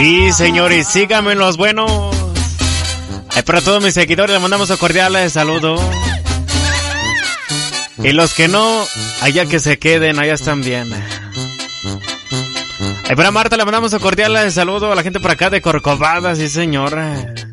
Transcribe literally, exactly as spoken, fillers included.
Sí, señores, síganme los buenos. Ay, para todos mis seguidores les mandamos un cordial saludo. Y los que no, allá que se queden, allá están bien. Ay, para Marta le mandamos un cordial saludo a la gente por acá de Corcovada, sí señor.